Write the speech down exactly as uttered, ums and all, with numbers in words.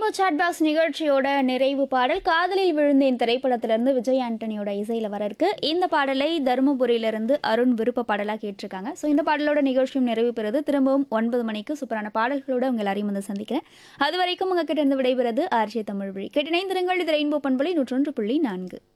Rainbow chat box நிகழ்ச்சியோட நிறைவு பாடல் காதலில் விழுந்தேன் திரைப்படத்திலிருந்து விஜய் ஆண்டனியோட இசையில் வர இருக்கு. இந்த பாடலை தருமபுரியிலிருந்து அருண் விருப்ப பாடலாக கேட்டிருக்காங்க. ஸோ இந்த பாடலோட நிகழ்ச்சியும் நிறைவு பெறுது. திரும்பவும் ஒன்பது மணிக்கு சூப்பரான பாடல்களோட உங்கள் எல்லாரையும் வந்து சந்திக்கிறேன். அது வரைக்கும் உங்ககிட்ட இருந்து விடைபெறுது ஆர்ஜே தமிழ்வழி. கேட்டினைந்திருங்கள். இது ரெயின்போ பண்பலை நூற்றொன்று புள்ளி நான்கு.